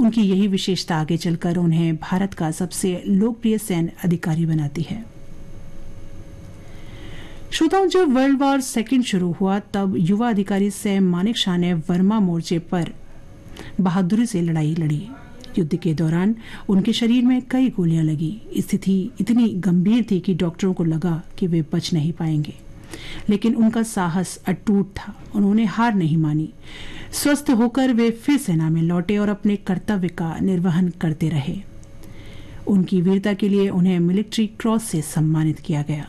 उनकी यही विशेषता आगे चलकर उन्हें भारत का सबसे लोकप्रिय सैन्य अधिकारी बनाती है। श्रोताओं, जब वर्ल्ड वॉर सेकेंड शुरू हुआ तब युवा अधिकारी सैम मानेकशॉ ने वर्मा मोर्चे पर बहादुरी से लड़ाई लड़ी। युद्ध के दौरान उनके शरीर में कई गोलियां लगी। स्थिति इतनी गंभीर थी कि डॉक्टरों को लगा कि वे बच नहीं पाएंगे, लेकिन उनका साहस अटूट था। उन्होंने हार नहीं मानी। स्वस्थ होकर वे फिर सेना में लौटे और अपने कर्तव्य का निर्वहन करते रहे। उनकी वीरता के लिए उन्हें मिलिट्री क्रॉस से सम्मानित किया गया।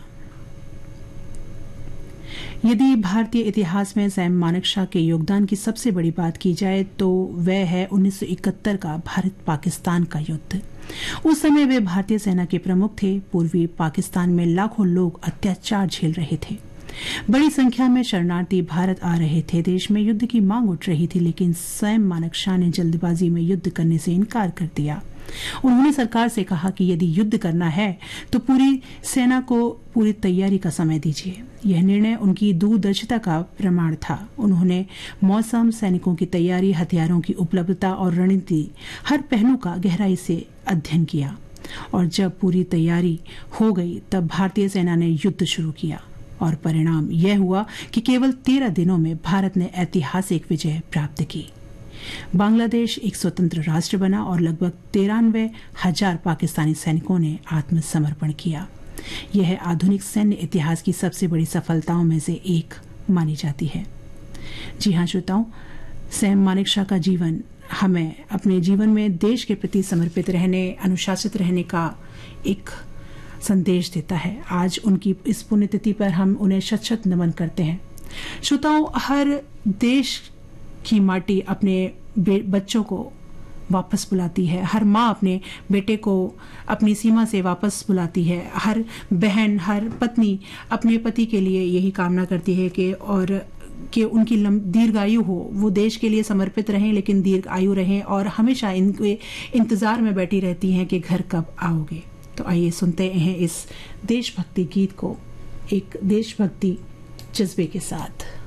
यदि भारतीय इतिहास में सैम मानेकशॉ के योगदान की सबसे बड़ी बात की जाए तो वह है 1971 का भारत पाकिस्तान का युद्ध। उस समय वे भारतीय सेना के प्रमुख थे। पूर्वी पाकिस्तान में लाखों लोग अत्याचार झेल रहे थे। बड़ी संख्या में शरणार्थी भारत आ रहे थे। देश में युद्ध की मांग उठ रही थी, लेकिन सैम मानेकशॉ ने जल्दबाजी में युद्ध करने से इनकार कर दिया। उन्होंने सरकार से कहा कि यदि युद्ध करना है तो पूरी सेना को पूरी तैयारी का समय दीजिए। यह निर्णय उनकी दूरदर्शिता का प्रमाण था। उन्होंने मौसम, सैनिकों की तैयारी, हथियारों की उपलब्धता और रणनीति हर पहलू का गहराई से अध्ययन किया। और जब पूरी तैयारी हो गई तब भारतीय सेना ने युद्ध शुरू किया और परिणाम यह हुआ कि केवल 13 दिनों में भारत ने ऐतिहासिक विजय प्राप्त की। बांग्लादेश एक स्वतंत्र राष्ट्र बना और लगभग 93,000 पाकिस्तानी सैनिकों ने आत्मसमर्पण किया। यह आधुनिक सैन्य इतिहास की सबसे बड़ी सफलताओं में से एक मानी जाती है। जी हाँ श्रोताओं, सैम मानेकशॉ का जीवन हमें अपने जीवन में देश के प्रति समर्पित रहने, अनुशासित रहने का एक संदेश देता है। आज उनकी इस पुण्यतिथि पर हम उन्हें शत शत नमन करते हैं। श्रोताओं, हर देश की माटी अपने बच्चों को वापस बुलाती है। हर माँ अपने बेटे को अपनी सीमा से वापस बुलाती है। हर बहन, हर पत्नी अपने पति के लिए यही कामना करती है कि उनकी दीर्घायु हो, वो देश के लिए समर्पित रहें, लेकिन दीर्घ आयु रहें और हमेशा इनके इंतजार में बैठी रहती हैं कि घर कब आओगे। तो आइए सुनते हैं इस देशभक्ति गीत को एक देशभक्ति जज्बे के साथ।